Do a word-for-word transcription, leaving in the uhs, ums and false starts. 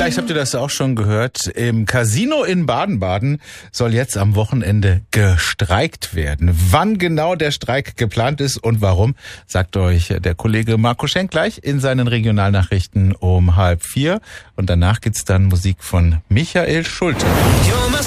Vielleicht habt ihr das auch schon gehört. Im Casino in Baden-Baden soll jetzt am Wochenende gestreikt werden. Wann genau der Streik geplant ist und warum, sagt euch der Kollege Marco Schenk gleich in seinen Regionalnachrichten um halb vier. Und danach gibt's dann Musik von Michael Schulte.